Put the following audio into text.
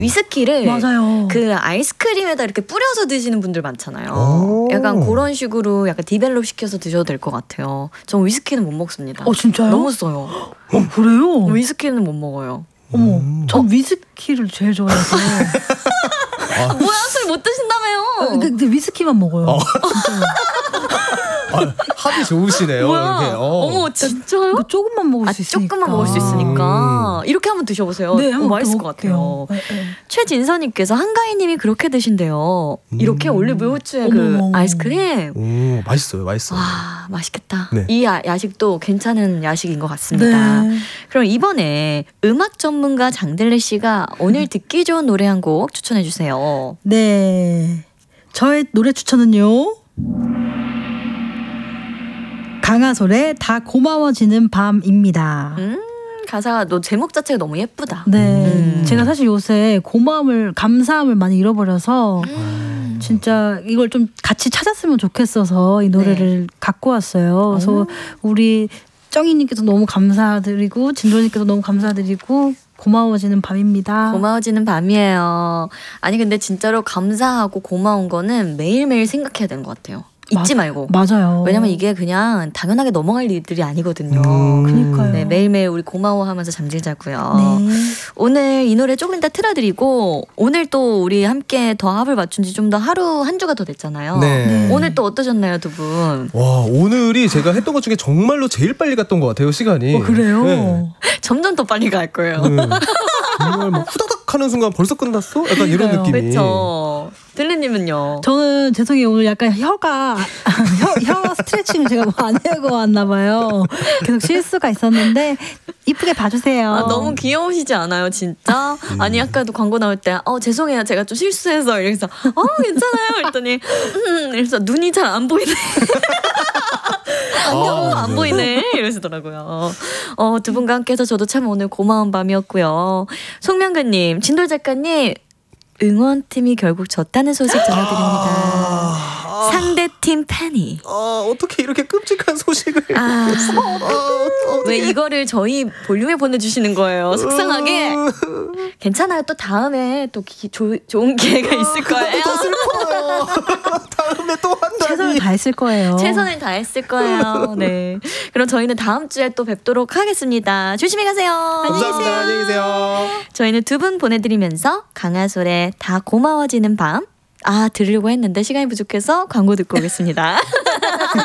위스키를 맞아요. 그 아이스크림에다 이렇게 뿌려서 드시는 분들 많잖아요. 약간 그런 식으로 약간 디벨롭 시켜서 드셔도 될 것 같아요. 전 위스키는 못 먹습니다. 진짜요? 너무 써요. 그래요? 위스키는 못 먹어요. 어머, 전 위스키를 제일 좋아해서. 뭐야, 술 못 드신다며요? 근데 위스키만 먹어요. 합이 좋으시네요. 이렇게. 어머, 진짜요? 조금만 먹을 수 있으니까. 조금만 먹을 수 있으니까. 이렇게 한번 드셔보세요. 네, 한번 맛있을 것 같아요. 네. 최진서님께서 한가희님이 그렇게 드신대요. 이렇게 올리브 후추에 그 아이스크림. 오, 맛있어요. 맛있어요. 와, 맛있겠다. 네. 이 야식도 괜찮은 야식인 것 같습니다. 네. 그럼 이번에 음악 전문가 장들레 씨가 오늘 듣기 좋은 노래 한 곡 추천해 주세요. 네. 저의 노래 추천은요. 강하솔의 다 고마워지는 밤입니다. 가사가 너 제목 자체가 너무 예쁘다. 네. 제가 사실 요새 감사함을 많이 잃어버려서 진짜 이걸 좀 같이 찾았으면 좋겠어서 이 노래를 갖고 왔어요. 그래서 우리 정희님께서 너무 감사드리고 진도님께서 너무 감사드리고 고마워지는 밤입니다. 고마워지는 밤이에요. 아니 근데 진짜로 감사하고 고마운 거는 매일매일 생각해야 되는 것 같아요. 잊지 말고. 맞아요. 왜냐면 이게 그냥 당연하게 넘어갈 일들이 아니거든요. 그러니까요. 네, 매일매일 우리 고마워하면서 잠들자고요. 네. 오늘 이 노래 조금 이따 틀어드리고 오늘 또 우리 함께 더 합을 맞춘 지 좀 더 하루 한 주가 더 됐잖아요. 네. 오늘 또 어떠셨나요, 두 분? 와, 오늘이 제가 했던 것 중에 정말로 제일 빨리 갔던 것 같아요, 시간이. 그래요? 네. 점점 더 빨리 갈 거예요. 네. 정말 막 후다닥 하는 순간 벌써 끝났어? 약간 이런 느낌이. 그렇죠. 들리님은요? 저는 죄송해요. 오늘 약간 혀 스트레칭을 제가 뭐 안 하고 왔나 봐요. 계속 실수가 있었는데 이쁘게 봐주세요. 너무 귀여우시지 않아요, 진짜? 아니 아까도 광고 나올 때 죄송해요, 제가 좀 실수해서 이래서 괜찮아요 이랬더니 이래서 눈이 잘 안 보이네. 안경 안 보이네 이러시더라고요. 두 분과 함께해서 저도 참 오늘 고마운 밤이었고요. 송명근님, 진돌 작가님, 응원팀이 결국 졌다는 소식 전해드립니다. 상대팀 팬이. 어떻게 이렇게 끔찍한 소식을. 왜 이거를 저희 볼륨에 보내주시는 거예요? 속상하게. 괜찮아요. 또 다음에 또 좋은 기회가 있을 거예요. 더 슬퍼요. 다음에 또 한다니. 최선을 다했을 거예요. 최선을 다했을 거예요. 네. 그럼 저희는 다음 주에 또 뵙도록 하겠습니다. 조심히 가세요. 감사합니다. 안녕히 계세요. 저희는 두 분 보내드리면서 강하솔의 다 고마워지는 밤 들으려고 했는데 시간이 부족해서 광고 듣고 오겠습니다.